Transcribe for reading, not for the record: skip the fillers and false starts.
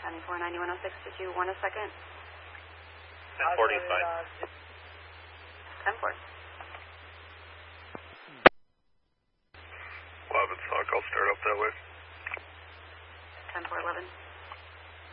949106, did you want a second? 1040 is fine. 10-4. 11 Sock, I'll start up that way. 10-4-11.